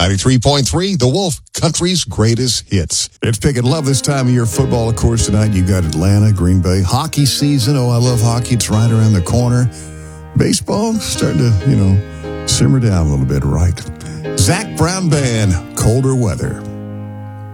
93.3, The Wolf, country's greatest hits. It's Pick and Love this time of year. Football, of course, tonight. You got Atlanta, Green Bay. Hockey season. Oh, I love hockey. It's right around the corner. Baseball starting to, simmer down a little bit, right? Zac Brown Band, Colder Weather.